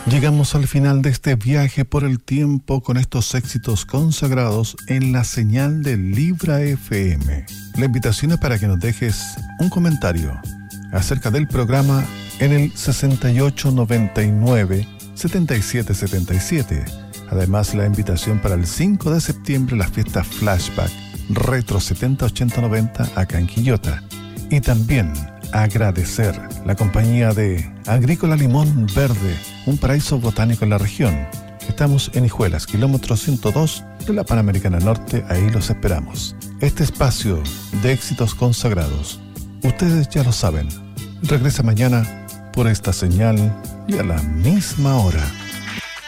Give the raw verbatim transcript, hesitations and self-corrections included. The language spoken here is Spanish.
Llegamos al final de este viaje por el tiempo con estos éxitos consagrados en la señal de Libra F M. La invitación es para que nos dejes un comentario acerca del programa en el sesenta y ocho noventa y nueve setenta y siete setenta y siete. Además, la invitación para el cinco de septiembre, la fiesta Flashback Retro setenta ochenta noventa acá en Quillota. Y también agradecer la compañía de Agrícola Limón Verde, un paraíso botánico en la región. Estamos en Hijuelas, kilómetro ciento dos de la Panamericana Norte, ahí los esperamos. Este espacio de éxitos consagrados, ustedes ya lo saben, regresa mañana por esta señal y a la misma hora.